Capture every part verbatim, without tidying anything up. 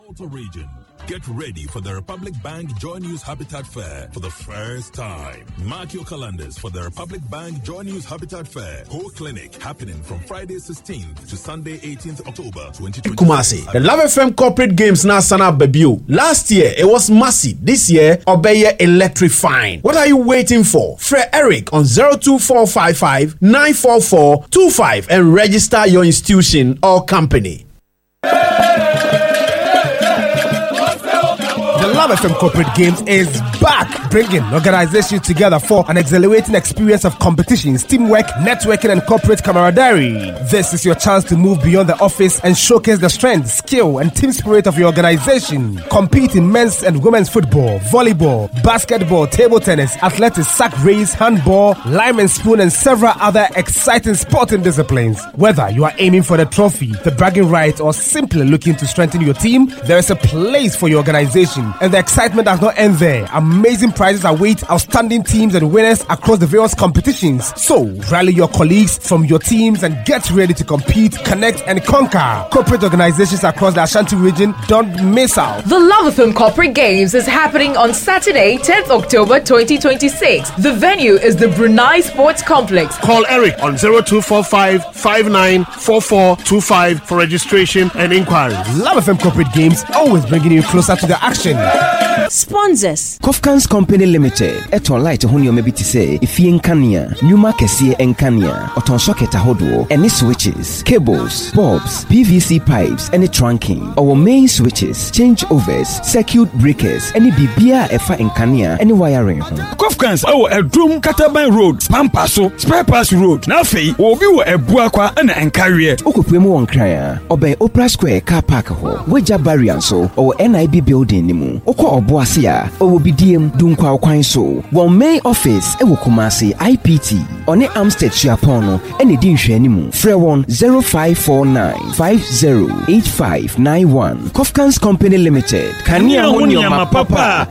Delta region. Get ready for the Republic Bank Joy News Habitat Fair for the first time. Mark your calendars for the Republic Bank Joy News Habitat Fair whole clinic happening from Friday sixteenth to Sunday eighteenth October twenty twenty. Kumasi, the Love F M Corporate Games now sana debut. Last year it was massive. This year Obeye electrifying. What are you waiting for? Fred Eric on zero two four five five nine four four two five and register your institution or company. The Love F M Corporate Games is back, bringing organizations together for an exhilarating experience of competitions, teamwork, networking, and corporate camaraderie. This is your chance to move beyond the office and showcase the strength, skill, and team spirit of your organization. Compete in men's and women's football, volleyball, basketball, table tennis, athletics, sack race, handball, lime and spoon, and several other exciting sporting disciplines. Whether you are aiming for the trophy, the bragging rights, or simply looking to strengthen your team, there is a place for your organization. And the excitement does not end there. Amazing prizes await outstanding teams and winners across the various competitions. So, rally your colleagues from your teams and get ready to compete, connect, and conquer. Corporate organizations across the Ashanti region, don't miss out. The Love F M Corporate Games is happening on Saturday, tenth October twenty twenty-six. The venue is the Brunei Sports Complex. Call Eric on zero two four five five nine four four two five for registration and inquiries. Love F M Corporate Games, always bringing you closer to the action. Sponsors Kofkans Company Limited. Eton light honey maybe to say if you enkania, Numa Kessie enkania, Oton socket ahodo, any switches, cables, bulbs, P V C pipes, any trunking, our main switches, changeovers, circuit breakers, any bibia efa enkania, any wiring. Kofkans our a drum Kataban Road, Pampaso, Spare Pass Road, Nafi, or we were a buakwa and an carrier. Okupemo on Kraya, obey Opera Square car park ho, Weja Barrianso, or N I B building nimu, Oko Oboasia, or B D M Dunkwa Kwanso, one main office, Ewokumasi I P T, on the Amstead Chiapono, and the Dinshe nimu, Frewon zero five four nine five zero eight five nine one, Kofkans Company Limited, Kania Hunyama Papa,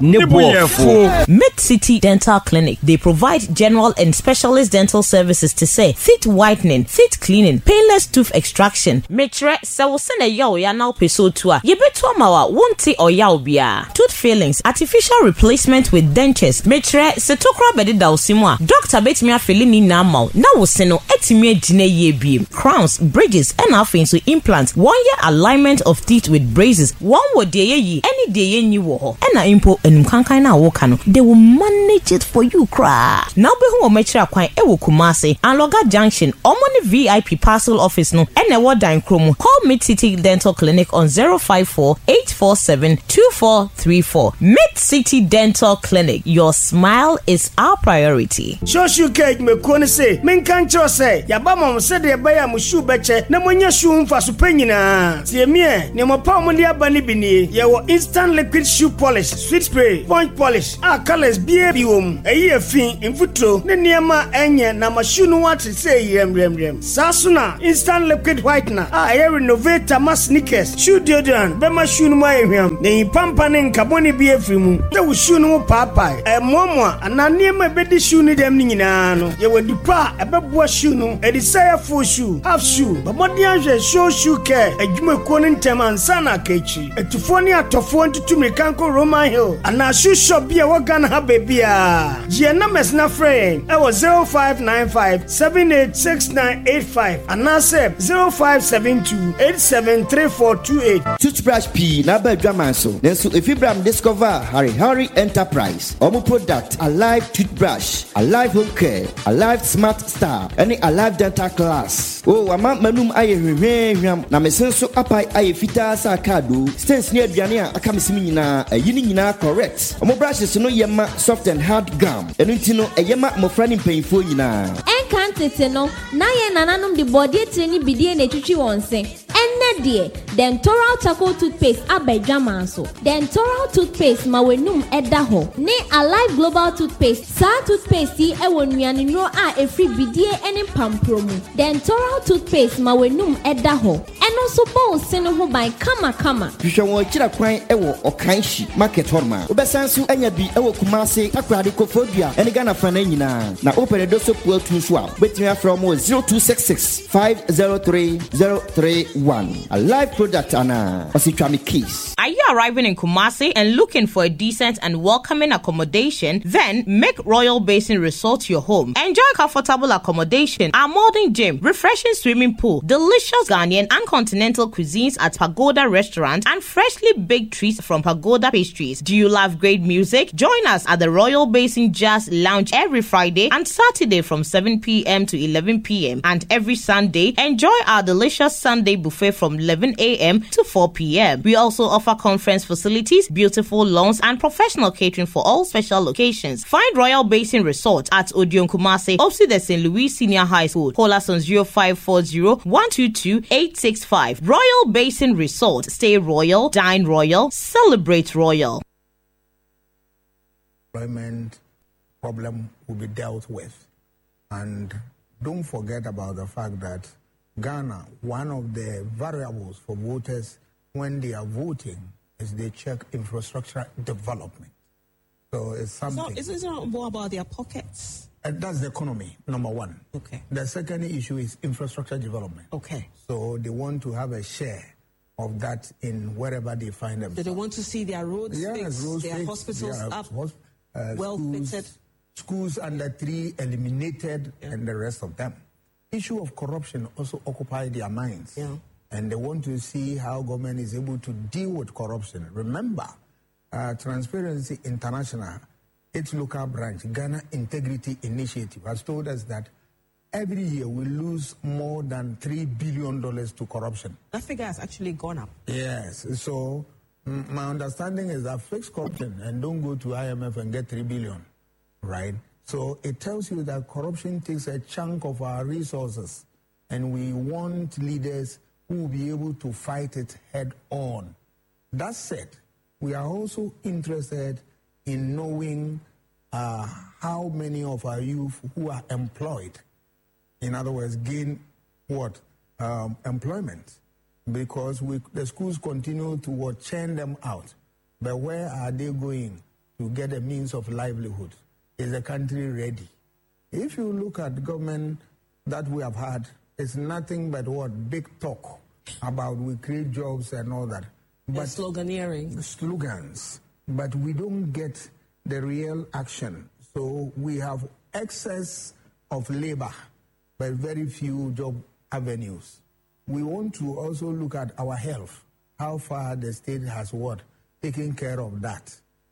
Nebo Mid City Dental Clinic. They provide general and specialist dental services to say teeth whitening, teeth cleaning, painless tooth extraction. Metre sawusene yaw ya now peso tua. Yebeto mawa won't or yaw bia. Tooth fillings, artificial replacement with dentures. Metre setokra bedi dausimwa. Doctor betmia filini na mau. Na woseno etimie jine ye bim. Crowns, bridges, and afin so implants. One year alignment of teeth with braces. One wo de ye any day ye ni wo. Ena impo enumkankai na wokano. They will manage it for you cra. Now be who metre kwan ewo Kumasi and Loga Junction. Omoni V I P parcel office no. Ene wada in Kromo. Call Mid City Dental Clinic on zero five four eight four seven two four three four. Mid City Dental Clinic. Your smile is our priority. Shoshu cake me kone say, men kan cho say, ya ba mom say de ba ya mu shu beche, na monya shu mfa so panyina. Tie me, ne mo pa mo dia ba ni bi ni. Ye wo instant liquid shoe polish, sweet spray, point polish. Ah colors bia bi wom. Eyi afin, mfutro, ne niema enye na ma shu no wat say rem rem rem. Sasuna instant liquid whitener. Ah ye renovate ma sneakers, shoe deodorant, be ma shu no ma ehwam. Ne pampa ne nkaboni bi afri mu. Te wo shu no papa. E momo ana niema be di shu ni dem ni nyina no. Ye wo dipa e be bo shu no. E di say full shoe, half shoe. Ba modi anhwe show shoe care. Adwuma ko ne ntem ansa na kachi. Etufo ni atofo ntutu mekanko Roman Hill. Ana shoe shop bia wo Ghana ha bebia. Je na mesna friend. E wo zero five nine five seven eight six nine eight five. Ana se zero five seven two eight seven three four two eight. Toothbrush P na ba dwaman so. Nenso if Ibrahim discover Harry Harry Enterprise. Omo product Alive toothbrush, Alive home care, Alive smart star, any Alive dental class. Oh, ama manum aye hwehwehwam na mesenso apai aye fita sa kado. Stens ne aduane a aka mesimi nyina ayini nyina correct. Omo brushes no yema soft and hard gum. Enu ntino eyema mofra ni mpanyfo nyina. Enkantete no na ye nananom de body treni bidie na etwitwi wonse. Enne de Dentoral charcoal toothpaste abedwaman so. Dentoral toothpaste ma wenum eda ho. Ne Alive global toothpaste. Sa toothpaste yi e wonuane no a efri bidie ene pampromu. Dentoral toothpaste ma wenum eda ho. Eno so bo sene ho ban kama kama. Hwehwe won kira kwan e wo Okanshi market horma. Obesansu anya bi e wo Kumasi takrade kofodua ene Ghana fa na nyina. Na opere do so puatu so a with me from zero two six six five zero three zero three one. A live product Anna Ositwami Keys. Are you arriving in Kumasi and looking for a decent and welcoming accommodation? Then make Royal Basin Resort your home. Enjoy comfortable accommodation, a modern gym, refreshing swimming pool, delicious Ghanaian and continental cuisines at Pagoda Restaurant, and freshly baked treats from Pagoda Pastries. Do you love great music? Join us at the Royal Basin Jazz Lounge every Friday and Saturday from seven p.m. to eleven p.m. and every Sunday, enjoy our delicious Sunday buffet from eleven a.m. to four p.m. We also offer conference facilities, beautiful lawns, and professional catering for all special occasions. Find Royal Basin Resort at Odion Kumasi, opposite the Saint Louis Senior High School. Call us on zero five four zero one two two eight six five. Royal Basin Resort. Stay royal, dine royal, celebrate royal. Employment problem will be dealt with. And don't forget about the fact that Ghana, one of the variables for voters when they are voting is they check infrastructure development. So it's something. So, is it not more about their pockets? And that's the economy, number one. Okay. The second issue is infrastructure development. Okay. So they want to have a share of that in wherever they find themselves. Do they want to see their roads yes, fixed, roads their fixed, hospitals their, up, uh, well schools, fitted? Schools under three eliminated, yeah. and the rest of them. Issue of corruption also occupy their minds. Yeah. And they want to see how government is able to deal with corruption. Remember, uh, Transparency International, its local branch, Ghana Integrity Initiative, has told us that every year we lose more than three billion dollars to corruption. That figure has actually gone up. Yes. So m- my understanding is that fix corruption and don't go to I M F and get three billion dollars, right? So it tells you that corruption takes a chunk of our resources, and we want leaders who will be able to fight it head on. That said, we are also interested in knowing uh, how many of our youth who are employed, in other words, gain what? Um, employment. Because we, the schools continue to what, churn them out. But where are they going to get a means of livelihood? Is the country ready? If you look at the government that we have had, it's nothing but what? Big talk about we create jobs and all that. But sloganeering. Slogans. But we don't get the real action. So we have excess of labor, but very few job avenues. We want to also look at our health, how far the state has what? Taken care of that.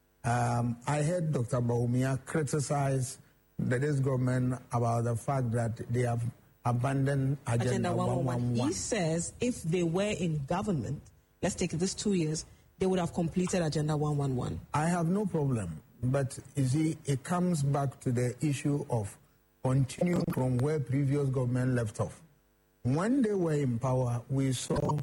Um, I heard Doctor Bawumia criticize the this government about the fact that they have abandoned Agenda, Agenda one one one. He says if they were in government, let's take this two years, they would have completed Agenda one one one. I have no problem. But you see, it comes back to the issue of continuing from where previous government left off. When they were in power, we saw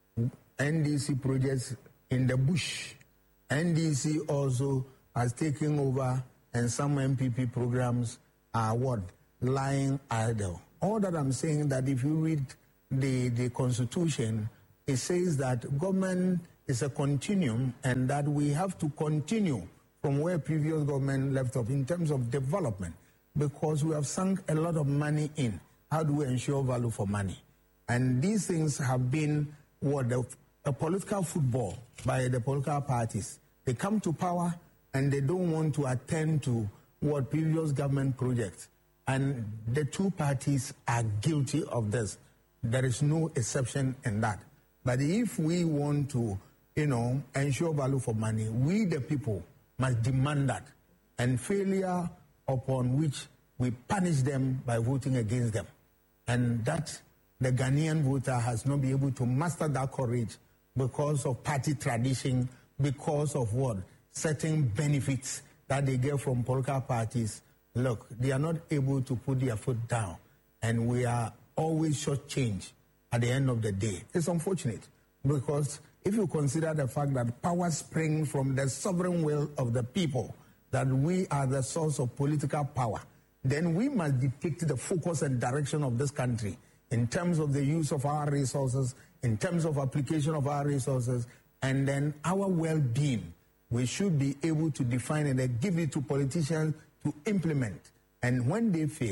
N D C projects in the bush. N D C also has taken over, and some M P P programs are what? Lying idle. All that I'm saying that if you read the, the Constitution, it says that government is a continuum and that we have to continue from where previous government left off in terms of development, because we have sunk a lot of money in. How do we ensure value for money? And these things have been what the, a political football by the political parties. They come to power and they don't want to attend to what previous government projects. And the two parties are guilty of this. There is no exception in that. But if we want to, you know, ensure value for money, we the people must demand that. And failure upon which we punish them by voting against them. And that the Ghanaian voter has not been able to master that courage because of party tradition, because of what? Certain benefits that they get from political parties. Look, they are not able to put their foot down. And we are always shortchanged at the end of the day. It's unfortunate because if you consider the fact that power springs from the sovereign will of the people, that we are the source of political power, then we must dictate the focus and direction of this country in terms of the use of our resources, in terms of application of our resources, and then our well-being. We should be able to define and give it to politicians to implement. And when they fail,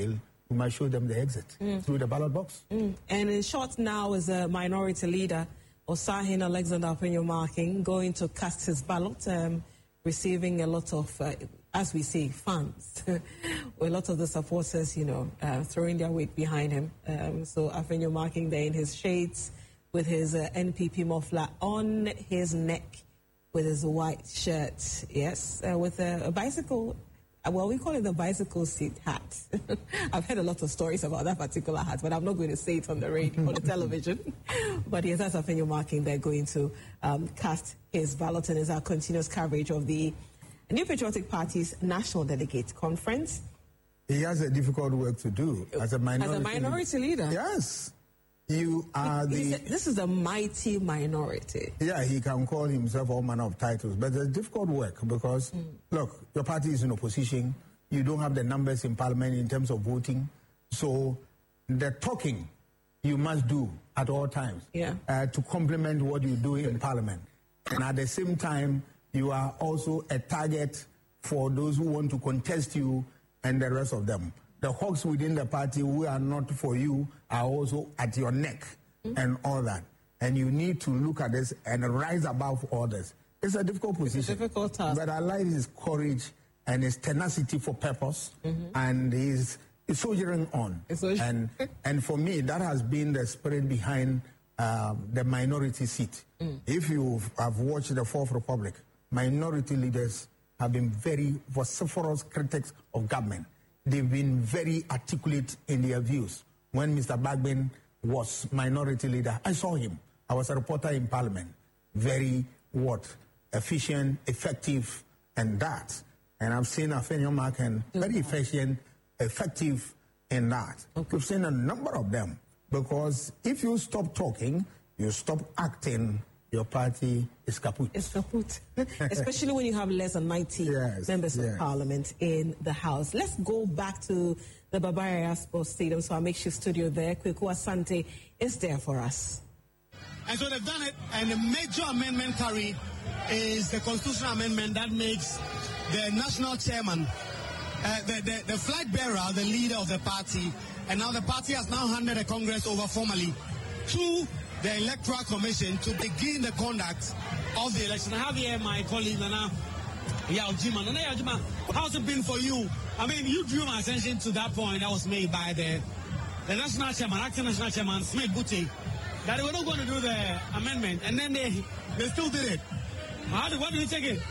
we must show them the exit mm. through the ballot box. Mm. And in short now is a minority leader, Osahin Alexander Afenyo-Markin, going to cast his ballot, um, receiving a lot of, uh, as we say, funds. A lot of the supporters, you know, uh, throwing their weight behind him. Um, so Afenyo-Markin there in his shades with his uh, N P P muffler on his neck with his white shirt, yes, uh, with a, a bicycle. Well, we call it the bicycle seat hat. I've heard a lot of stories about that particular hat, but I'm not going to say it on the radio or the television. But yes, that's Afenyo-Markin. They're going to um, cast his ballot, and is our continuous coverage of the New Patriotic Party's National Delegate Conference. He has a difficult work to do as a minority, as a minority leader. Yes. You are the... A, this is a mighty minority. Yeah, he can call himself all manner of titles, but it's difficult work because, mm. look, your party is in opposition. You don't have the numbers in parliament in terms of voting. So the talking you must do at all times yeah. uh, to complement what you do in parliament. And at the same time, you are also a target for those who want to contest you and the rest of them. The hawks within the party who are not for you are also at your neck mm-hmm. and all that. And you need to look at this and rise above others. It's a difficult position. It's a difficult task. But I like his courage and his tenacity for purpose mm-hmm. and his, his soldiering on. and, and for me, that has been the spirit behind um, the minority seat. Mm. If you have watched the Fourth Republic, minority leaders have been very vociferous critics of government. They've been very articulate in their views. When Mister Bagbin was minority leader, I saw him. I was a reporter in Parliament. Very, what, efficient, effective, and that. And I've seen Afenyo-Markin very efficient, effective in that. Okay. We've seen a number of them. Because if you stop talking, you stop acting, your party is kaput. It's kaput. Especially when you have less than ninety yes, members yes. of parliament in the House. Let's go back to the Baba Yara Sports Stadium. So our makeshift studio there, Kweku Asante, is there for us. And so they've done it, and the major amendment carried is the constitutional amendment that makes the national chairman, uh, the, the, the flag bearer, the leader of the party, and now the party has now handed the Congress over formally to the Electoral Commission to begin the conduct of the election. I have here my colleague Nana Yaojima. Nana Yaojima, how's it been for you? I mean, you drew my attention to that point that was made by the the national chairman, acting national chairman Smith Butte, that they were not going to do the amendment, and then they they still did it. How did, what did you take it?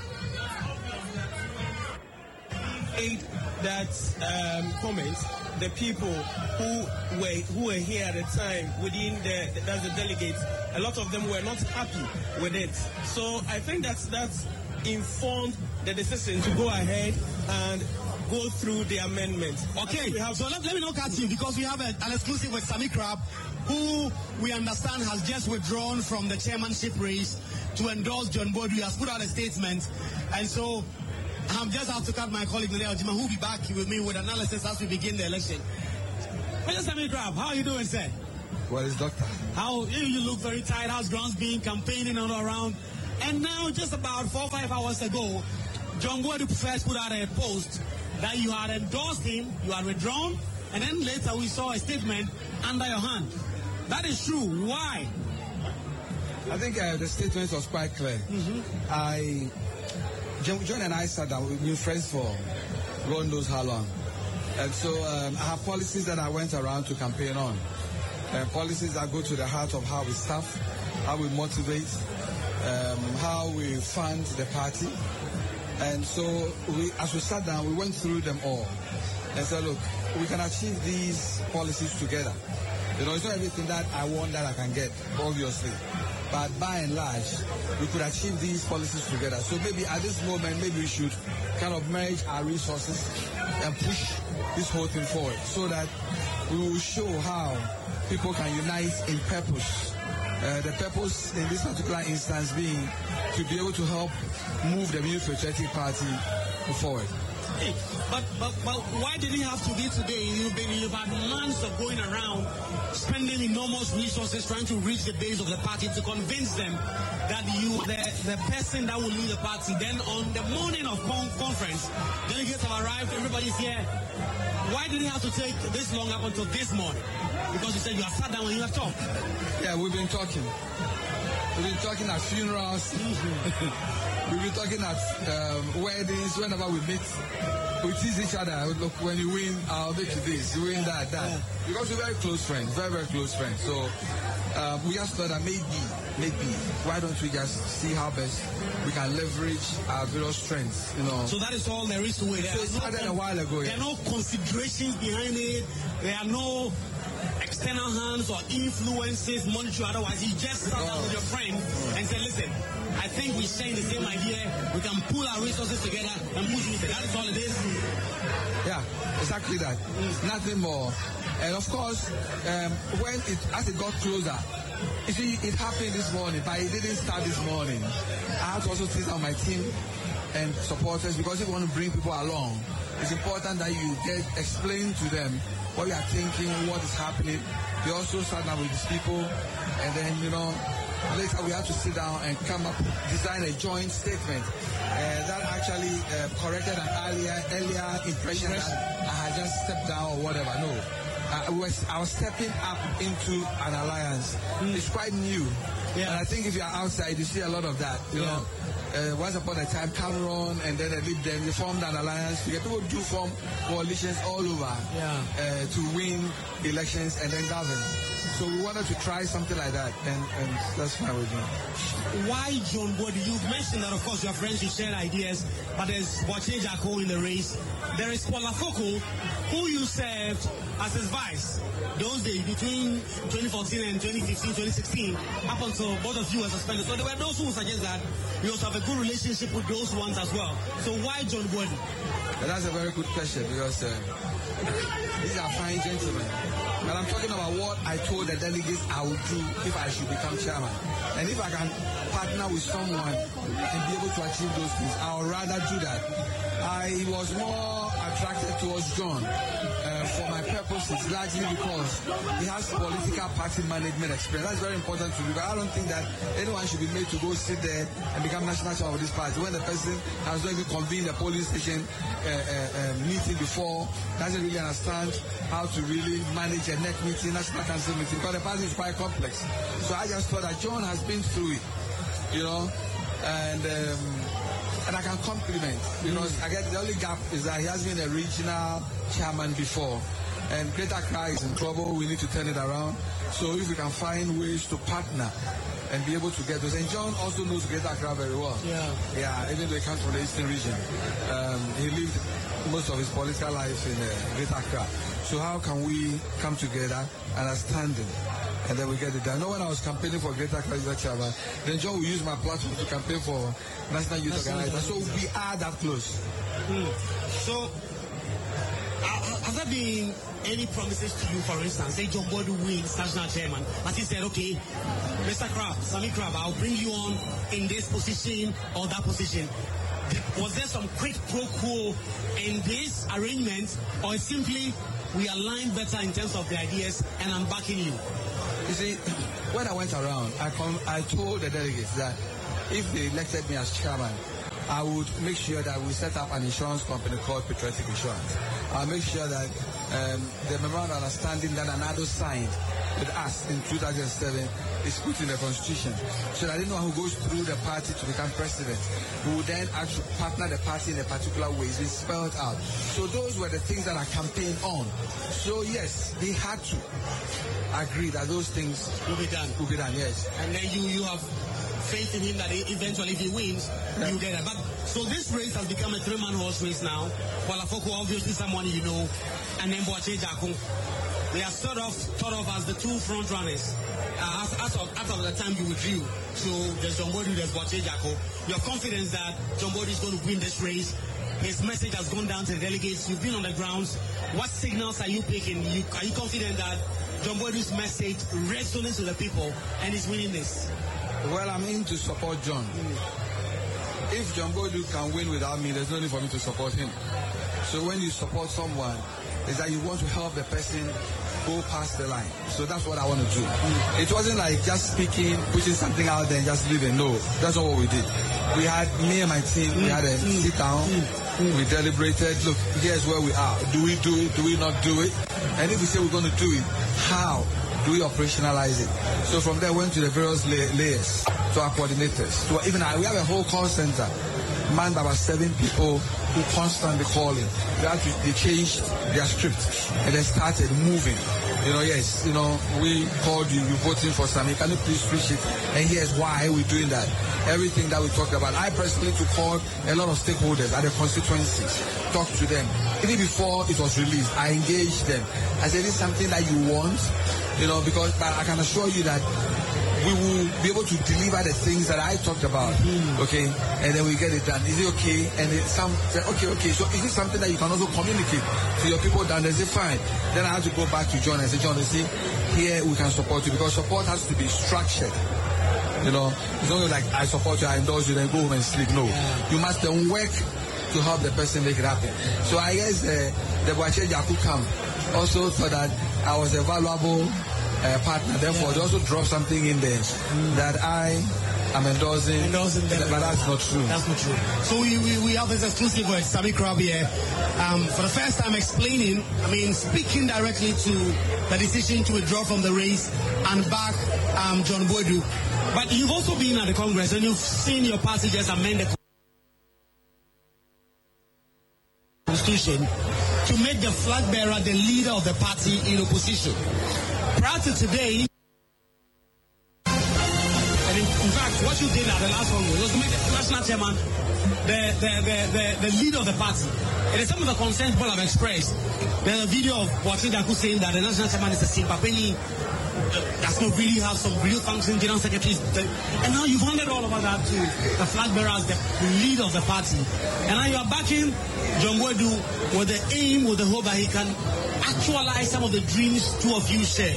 Aid that um, comments. The people who were who were here at the time within the, the that's the delegates, a lot of them were not happy with it. So I think that's that's informed the decision to go ahead and go through the amendment. Okay, have, so let, let me not cut you because we have a, an exclusive with Sammy Crab, who we understand has just withdrawn from the chairmanship race to endorse John Bodu. He has put out a statement, and so I'm just have to cut my colleague Nana Yaojima, who will be back with me with analysis as we begin the election. Mister Sammy Crab, how are you doing, sir? Well, it's doctor. How you, you look very tired. How's grounds being campaigning all around? And now, just about four or five hours ago, John Bodu first put out a post that you had endorsed him, you had withdrawn, and then later we saw a statement under your hand. That is true. Why? I think uh, the statement was quite clear. Mm-hmm. I. John and I sat down, we've been friends for God knows how long. And so um, I have policies that I went around to campaign on. Uh, policies that go to the heart of how we staff, how we motivate, um, how we fund the party. And so we, as we sat down, we went through them all and said, look, we can achieve these policies together. You know, it's not everything that I want that I can get, obviously. But by and large, we could achieve these policies together. So maybe at this moment, maybe we should kind of merge our resources and push this whole thing forward so that we will show how people can unite in purpose. Uh, the purpose in this particular instance being to be able to help move the New Patriotic Party forward. Hey, but, but but why did it have to be today? You've been you've had months of going around, spending enormous resources trying to reach the base of the party to convince them that you are the, the person that will lead the party. Then on the morning of con- conference, delegates have arrived, everybody's here. why did it have to take this long up until this morning? Because you said you have sat down and you have talked. Yeah, we've been talking. We've been talking at funerals. We've been talking at um, weddings. Whenever we meet, we tease each other. Look, when you win, I'll make you this. You win that, that. Yeah. Because we're very close friends, very, very close friends. So uh, we just thought that maybe, maybe, why don't we just see how best we can leverage our various strengths, you know. So that is all there is to it. So it started no, a while ago. There yeah. are no considerations behind it. There are no external hands or influences, monetary, otherwise. You just sat down with your friend and said, listen, I think we share the same idea. We can pool our resources together and push it. That is all it is. Yeah, exactly that. Mm. Nothing more. And of course, um, when it as it got closer, you see, it happened this morning, but it didn't start this morning. I had to also sit down my team and supporters, because if you want to bring people along, it's important that you get explain to them what you are thinking, what is happening. We also sat down with these people, and then, you know, later we have to sit down and come up, design a joint statement uh, that actually uh, corrected an earlier earlier impression that I had just stepped down or whatever. No, I was I was stepping up into an alliance. Mm. It's quite new, yeah. And I think if you are outside, you see a lot of that. You yeah. know, uh, once upon a time, Cameron and then they lead them, they formed an alliance. People do form coalitions all over yeah. uh, to win elections and then govern. So we wanted to try something like that, and, and that's why we're doing. Why John Body? You've mentioned that, of course, your friends, you share ideas, but there's Boakye Agyarko in the race. There is Paul Afoko, who you served as his vice those days between twenty fourteen and twenty fifteen, twenty sixteen, up until both of you were suspended. So there were those who suggest that you also have a good relationship with those ones as well. So why John Body? That's a very good question, because uh, these are fine gentlemen. And I'm talking about what I told the delegates I would do if I should become chairman. And if I can partner with someone and be able to achieve those things, I would rather do that. I was more attracted towards John uh, for my purposes, largely because he has political party management experience. That's very important to me, because I don't think that anyone should be made to go sit there and become national chairman of this party when the person has not even convened a polling station uh, uh, uh, meeting before, doesn't really understand how to really manage a neck meeting, national council meeting, because the party is quite complex. So I just thought that John has been through it, you know, and um, and I can compliment, because mm. I guess the only gap is that he has been a regional chairman before, and Greater Accra is in trouble. We need to turn it around. So if we can find ways to partner and be able to get those, and John also knows Greater Accra very well. Yeah, yeah. Even though he comes from the Eastern region, um, he lived most of his political life in uh, Greater Accra. So how can we come together, understanding, and then we get it done? I know when I was campaigning for Greater Accra Youth Chairman, then John will use my platform to campaign for National Youth Organizer. So we are that close. Mm. So uh, has there been any promises to you, for instance, say John Body wins national chairman, but he said, okay, Mister Crab, Sammy Crab, I'll bring you on in this position or that position. Was there some quid pro quo in this arrangement, or simply we align better in terms of the ideas and I'm backing you? You see, when I went around, I, com- I told the delegates that if they elected me as chairman, I would make sure that we set up an insurance company called Patriotic Insurance. I'll make sure that um, the memorandum of understanding that Anado signed with us in two thousand seven is put in the constitution, so that anyone who goes through the party to become president, who will then actually partner the party in a particular way, is spelled out. So those were the things that I campaigned on. So yes, they had to agree that those things will be done. Will be done, yes. And then you you have faith in him that eventually, if he wins, yeah. you get it. But so this race has become a three-man horse race now. Paul Afoko, obviously someone you know, and then Boakye Agyarko. They are sort of thought of as the two front runners. Uh, as, as of, after the time you withdrew, so there's John Body, there's Boakye Agyarko. Your confidence that John Body is going to win this race. His message has gone down to the delegates. You've been on the grounds. What signals are you picking? You, are you confident that John Body's message resonates with the people and is winning this? Well, I'm in to support John. Mm. If John Body can win without me, there's no need for me to support him. So when you support someone, is that you want to help the person go past the line. So that's what I want to do. Mm. It wasn't like just speaking, pushing something out there and just leaving. No, that's not what we did. We had, me and my team, mm. we had a mm. sit down. Mm. Mm. We deliberated. Look, here's where we are. Do we do it? Do we not do it? And if we say we're going to do it, how do we operationalize it? So from there, went to the various la- layers, to our coordinators. So even I, we have a whole call center manned by about seven people who constantly calling. They, had to, they changed their script and then started moving. You know, yes, you know, we called you, you're voting for something. Can you please switch it? And here's why we're doing that. Everything that we talked about. I personally to call a lot of stakeholders at the constituencies, talk to them. Even before it was released, I engaged them. I said, is this something that you want? You know, because but I can assure you that we will be able to deliver the things that I talked about, mm-hmm. okay? And then we get it done. Is it okay? And then some say, okay, okay. So is it something that you can also communicate to your people down there? They say, fine. Then I have to go back to John and say, John, you see, here we can support you because support has to be structured. You know, it's not like I support you, I endorse you, then go home and sleep. No, yeah. You must then work to help the person make it happen. So I guess uh, the Boache Jakub camp also thought that I was a valuable Uh, partner, therefore yeah. they also drop something in there mm. that I am endorsing, endorsing them, but that's not true. That's not true. So we, we, we have this exclusive with Sami Krab here, um, for the first time explaining, I mean, speaking directly to the decision to withdraw from the race and back um, John Boadu. But you've also been at the Congress and you've seen your party just amend the Constitution to make the flag bearer the leader of the party in opposition. Prior to today, and in, in fact, what you did at the last one was to make the national chairman the, the, the, the, the leader of the party. It is some of the concerns people have expressed. There's a video of Boache Jakub saying that the national chairman is a simpapeni, uh, does not really have some real function, general secretary. And now you've handed all about that to the flag bearer as the leader of the party. And now you are backing John Boadu with the aim, with the hope that he can actualize some of the dreams two of you share.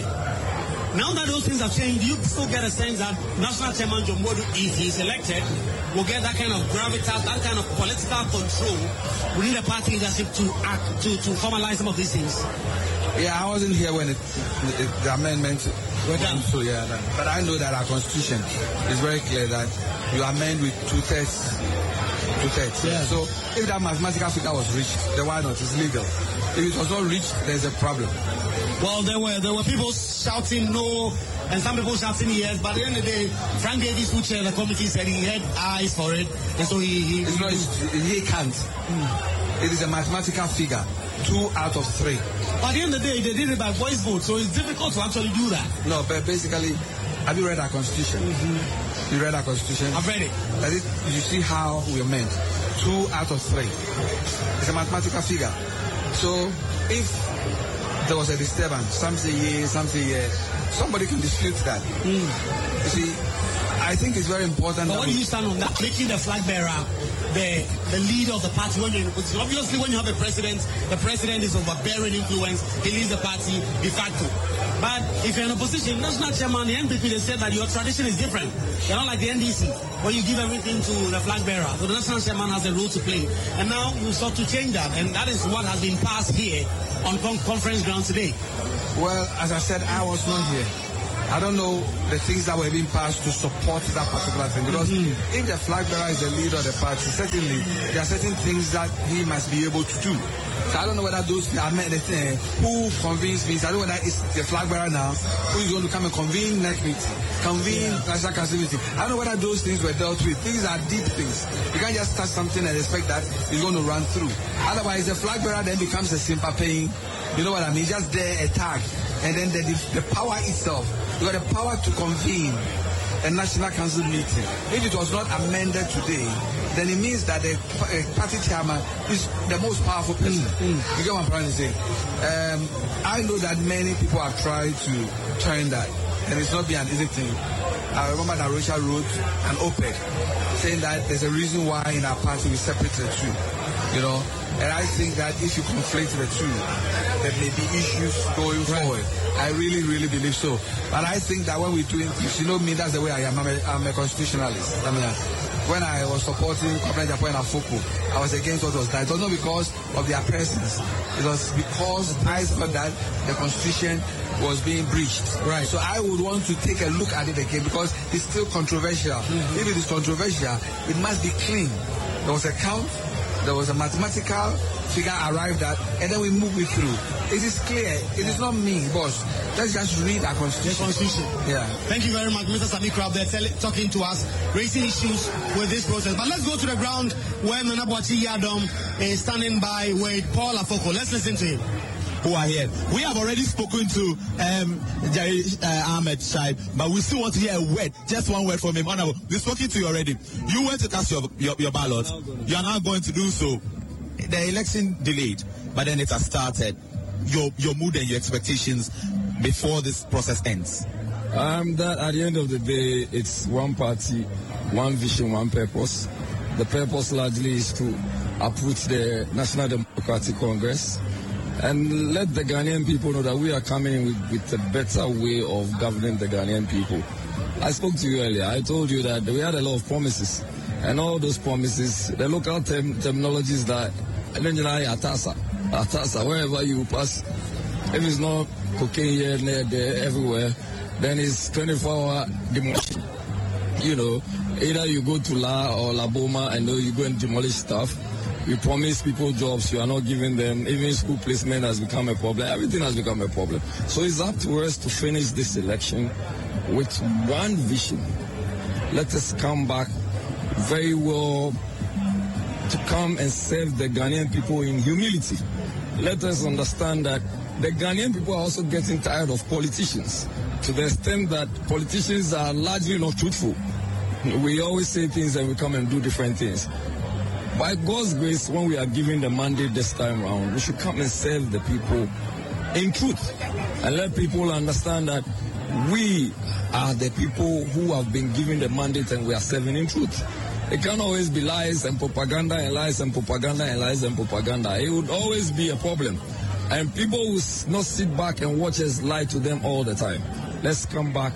Now that those things have changed, you still get a sense that National Chairman John Boadu, if he is elected, will get that kind of gravitas, that kind of political control within the party leadership to act, to, to formalize some of these things. Yeah, I wasn't here when it, it, the amendment went down. So yeah, that, but I know that our constitution is very clear that you amend with two thirds. Two thirds. Yeah. So if that mathematical figure was reached, then why not? It's legal. If it was not reached, there's a problem. Well, there were there were people shouting no, and some people shouting yes. But at the end of the day, Frank Davis, who chaired the committee, said he had eyes for it, and so he he, it's not, he can't. Mm. It is a mathematical figure. Two out of three. But at the end of the day, they did it by voice vote, so it's difficult to actually do that. No, but basically, have you read our constitution? Mm-hmm. You read our constitution? I've read it. That is, you see how we are meant. Two out of three. It's a mathematical figure. So if there was a disturbance, some say yes, some say yes, somebody can dispute that. Mm. You see, I think it's very important. But what do you stand on that? Making the flag bearer the the leader of the party when you're in opposition. Obviously, when you have a president, the president is overbearing influence. He leads the party de facto. But if you're in opposition, national chairman, the N P P, they said that your tradition is different. You're not like the N D C, where you give everything to the flag bearer. So the national chairman has a role to play. And now you start to change that. And that is what has been passed here on con- conference ground today. Well, as I said, I was not here. I don't know the things that were being passed to support that particular thing. Because mm-hmm. if the flag bearer is the leader of the party, certainly there are certain things that he must be able to do. So I don't know whether those I mean, uh, who convinced me. So I don't know whether it's the flag bearer now who is going to come and convene next meeting, convene yeah. national council meeting. I don't know whether those things were dealt with. These are deep things. You can't just start something and expect that it's going to run through. Otherwise, the flag bearer then becomes a sympathy. You know what I mean? Just there a tag, and then the, the power itself. You got the power to convene a national council meeting. If it was not amended today, then it means that the uh, party chairman is the most powerful person. Mm, mm. You get what I'm trying to say? Um, I know that many people have tried to turn that, and it's not been an easy thing. I remember that Rachel wrote an op-ed saying that there's a reason why in our party we separate the two, you know. And I think that if you conflate the two, there may be issues going forward. I really, really believe so. But I think that when we're doing things, you know me, that's the way I am. I'm a, I'm a constitutionalist. I mean, when I was supporting Kwabena Agyapong and Afoko, I was against what was done. It was not because of their presence. It was because I thought that the constitution was being breached. Right. So I would want to take a look at it again because it's still controversial. Mm-hmm. If it is controversial, it must be clean. There was a count. there was a mathematical figure arrived at, and then we moved it through. It is clear. It is not me, boss. Let's just read our constitution. The constitution. Yeah. Thank you very much, Mister Sami Crab. They're tell- talking to us, raising issues with this process. But let's go to the ground where Nana Boakye Yiadom is standing by with Paul Afoko. Let's listen to him. Who are here. We have already spoken to um, Jerry uh, Ahmed Shaib, but we still want to hear a word, just one word from him. Honorable, we've spoken to you already. You went to cast your, your, your ballot. You are now going to do so. The election delayed, but then it has started. Your, your mood and your expectations before this process ends. Um, that at the end of the day, it's one party, one vision, one purpose. The purpose largely is to uproot the National Democratic Congress and let the Ghanaian people know that we are coming in with, with a better way of governing the Ghanaian people. I spoke to you earlier. I told you that we had a lot of promises, and all those promises, the local term, terminologies that atasa, atasa, wherever you pass, if it's not cocaine here, there, there, everywhere, then it's twenty-four hour demolition. You know, either you go to La or La Boma and you go and demolish stuff. You promise people jobs, you are not giving them. Even school placement has become a problem. Everything has become a problem. So it's up to us to finish this election with one vision. Let us come back very well to come and serve the Ghanaian people in humility. Let us understand that the Ghanaian people are also getting tired of politicians to the extent that politicians are largely not truthful. We always say things and we come and do different things. By God's grace, when we are given the mandate this time around, we should come and serve the people in truth and let people understand that we are the people who have been given the mandate and we are serving in truth. It can't always be lies and propaganda and lies and propaganda and lies and propaganda. It would always be a problem. And people will not sit back and watch us lie to them all the time. Let's come back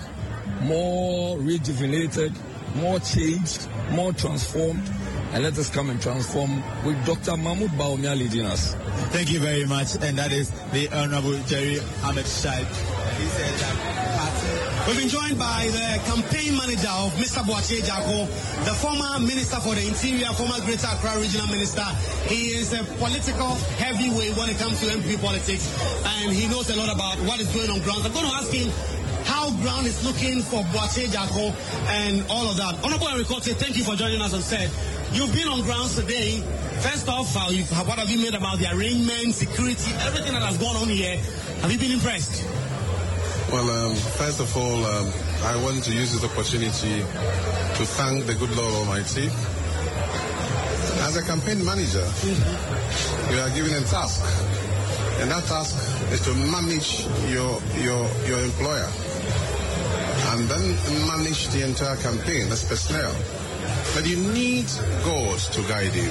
more rejuvenated, more changed, more transformed, and let us come and transform with Doctor Mahmoud Bawumia leading us. Thank you very much. And that is the Honorable Jerry Ahmed Shaib. He said that party. We've been joined by the campaign manager of Mister Boakye Jako, the former Minister for the Interior, former Greater Accra Regional Minister. He is a political heavyweight when it comes to M P politics, and he knows a lot about what is going on ground. I'm going to ask him how ground is looking for Boakye Jako and all of that. Honorable Eric Otte, thank you for joining us on set. You've been on grounds today. First off, uh, what have you made about the arrangement, security, everything that has gone on here? Have you been impressed? Well, um, first of all, um, I want to use this opportunity to thank the good Lord Almighty. As a campaign manager, mm-hmm. you are given a task, and that task is to manage your your your employer, and then manage the entire campaign as personnel. But you need God to guide you.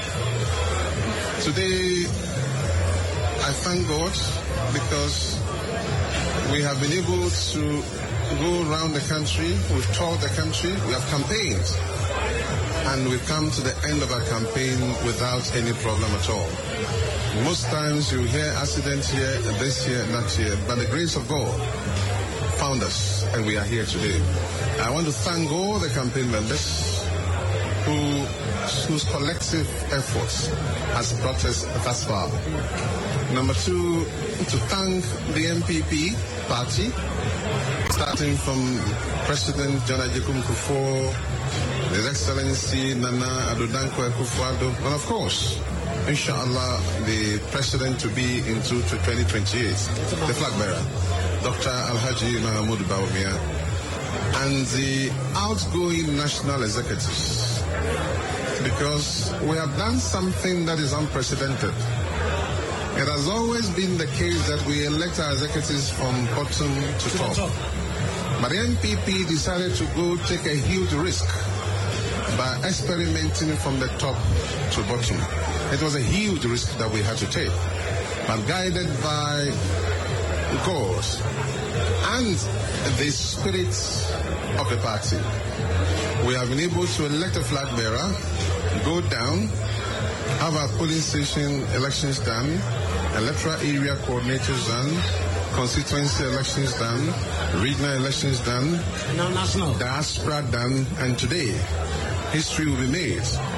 Today, I thank God because we have been able to go around the country, we've toured the country, we have campaigned, and we've come to the end of our campaign without any problem at all. Most times you hear accidents here, this year, that year, but the grace of God found us, and we are here today. I want to thank all the campaign members who, whose collective efforts has brought us thus far. Number two, to thank the M P P party, starting from President John Agyekum Kufuor, His Excellency Nana Addo Dankwa Akufo-Addo, and of course, inshallah, the president to be into twenty twenty-eight, the flag bearer, Doctor Alhaji Mahmoud Bawumia, and the outgoing national executives, because we have done something that is unprecedented. It has always been the case that we elect our executives from bottom to top. But the M P P decided to go take a huge risk by experimenting from the top to bottom. It was a huge risk that we had to take. But guided by God and the spirit of the party, we have been able to elect a flag bearer, go down, have our polling station elections done, electoral area coordinators done, constituency elections done, regional elections done, now national diaspora done, and today history will be made.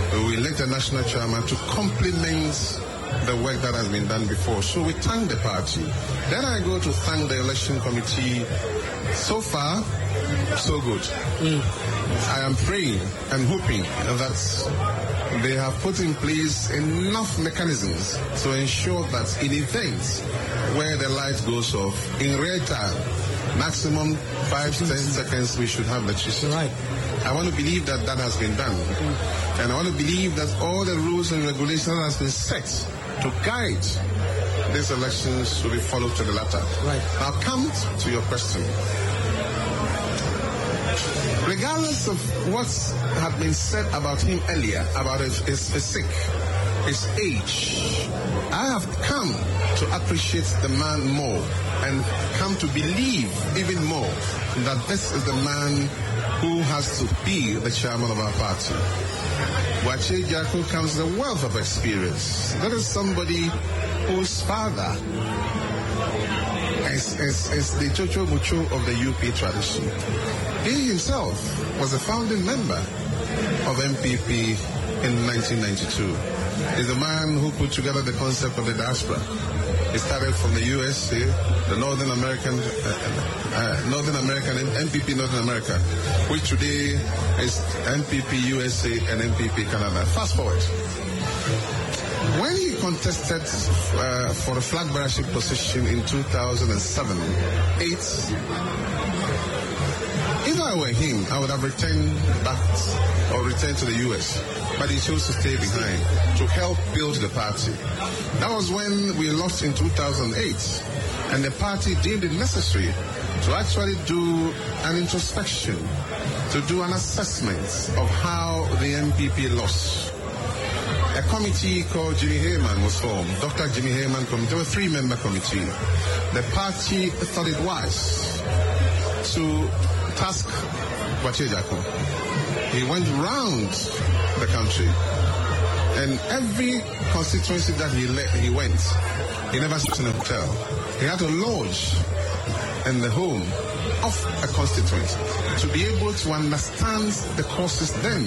we elect a national chairman to complement the work that has been done before. So we thank the party. Then I go to thank the election committee. So far, so good. Mm. I am praying and hoping that they have put in place enough mechanisms to ensure that in events where the light goes off, in real time, maximum five to ten seconds, we should have electricity. Right. I want to believe that that has been done. Mm. And I want to believe that all the rules and regulations that has been set to guide these elections will be followed to the letter. Right. Now come to your question. Regardless of what had been said about him earlier, about his, his physique, his age, I have come to appreciate the man more and come to believe even more that this is the man who has to be the chairman of our party. Boakye Ejiakor comes with a wealth of experience. That is somebody whose father is, is, is the Chocho Mucho of the U P tradition. He himself was a founding member of M P P in nineteen ninety-two. He's the man who put together the concept of the diaspora. He started from the U S A, the Northern American, uh, uh, Northern American, M P P Northern America, which today is M P P U S A and M P P Canada. Fast forward. When he contested uh, for the flag bearership position in two thousand seven, eight, if I were him, I would have returned back or returned to the U S. But he chose to stay behind to help build the party. That was when we lost in two thousand eight, and the party deemed it necessary to actually do an introspection, to do an assessment of how the M P P lost. A committee called Jimmy Heyman was formed, Doctor Jimmy Heyman Committee. There were a three-member committee. The party thought it wise to task Boakye Ejiakor. He went round the country, and every constituency that he le- he went, he never stayed in a hotel. He had to lodge in the home of a constituent to be able to understand the causes then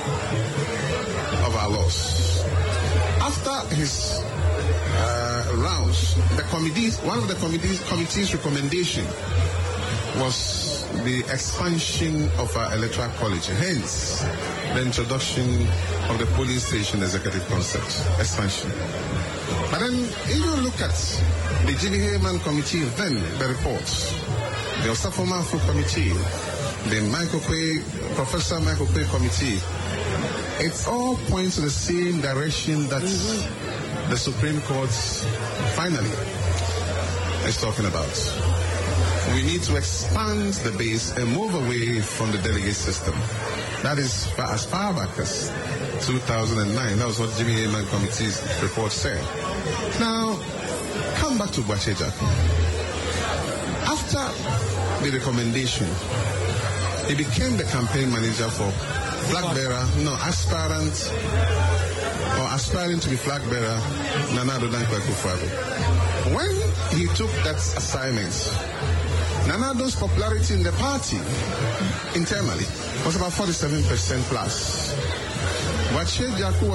of our loss. After his uh, rounds, the committees, one of the committees, committee's recommendation was the expansion of our electoral college, hence the introduction of the polling station executive concept, expansion. But then, if you look at the Jimmy Heyman committee, then the reports, the Osafo Manfo committee, the Michael Quay, Professor Michael Quay committee, it all points to the same direction that mm-hmm. the Supreme Court finally is talking about. We need to expand the base and move away from the delegate system. That is far, as far back as two thousand nine. That was what Jimmy Heyman Committee's report said. Now, come back to Boakye Ejiakor. After the recommendation, he became the campaign manager for flag bearer, no, aspirant or aspiring to be flag bearer, Nana Addo Dankwa Akufo-Addo. When he took that assignment, Nana Addo's popularity in the party internally was about forty-seven percent plus. Boakye Ejiakor